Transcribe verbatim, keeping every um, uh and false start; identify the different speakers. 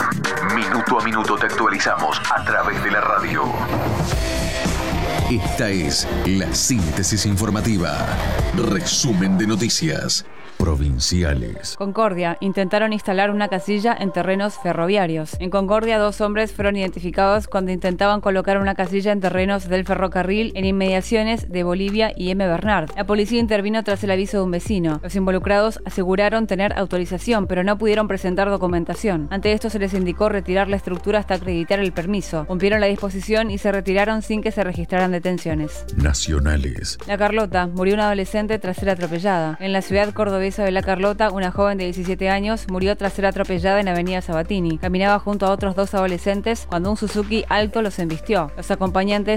Speaker 1: Minuto a minuto te actualizamos a través de la radio. Esta es la síntesis informativa. Resumen de noticias provinciales.
Speaker 2: Concordia. Intentaron instalar una casilla en terrenos ferroviarios. En Concordia, dos hombres fueron identificados cuando intentaban colocar una casilla en terrenos del ferrocarril en inmediaciones de Bolivia y M. Bernard. La policía intervino tras el aviso de un vecino. Los involucrados aseguraron tener autorización, pero no pudieron presentar documentación. Ante esto se les indicó retirar la estructura hasta acreditar el permiso. Cumplieron la disposición y se retiraron sin que se registraran detenciones.
Speaker 1: Nacionales.
Speaker 2: La Carlota. Murió una adolescente tras ser atropellada. En la ciudad cordobesa de La Carlota, una joven de diecisiete años murió tras ser atropellada en la avenida Sabatini. Caminaba junto a otros dos adolescentes cuando un Suzuki alto los embistió. Los acompañantes